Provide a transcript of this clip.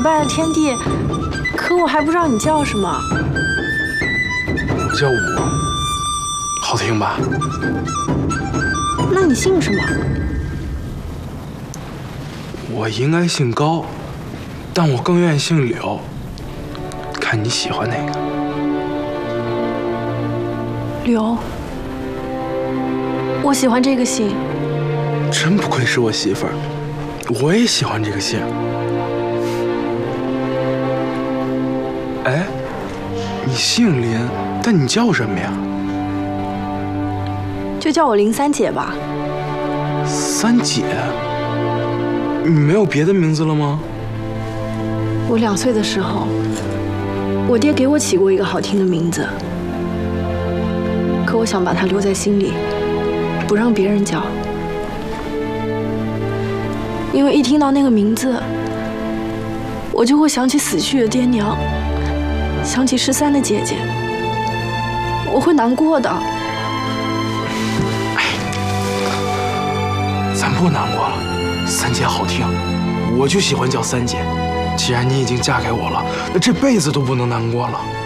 拜了天地，可我还不知道你叫什么。 我叫武，好听吧？ 那你姓什么？ 我应该姓高，但我更愿意姓柳，看你喜欢哪个。 刘。我喜欢这个姓。 真不愧是我媳妇儿，我也喜欢这个姓。哎，你姓林，但你叫什么呀？ 就叫我林三姐吧。 三姐？你没有别的名字了吗？ 我2岁的时候，我爹给我起过一个好听的名字，可我想把它留在心里，不让别人叫。因为一听到那个名字，我就会想起死去的爹娘，想起13的姐姐，我会难过的。 哎，咱不难过了，三姐好听，我就喜欢叫三姐。既然你已经嫁给我了，那这辈子都不能难过了。